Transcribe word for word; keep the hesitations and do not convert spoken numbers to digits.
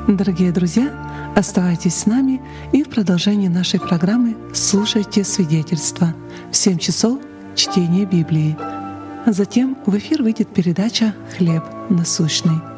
Дорогие друзья, оставайтесь с нами и в продолжении нашей программы слушайте свидетельства. В семь часов чтение Библии. А затем в эфир выйдет передача «Хлеб насущный».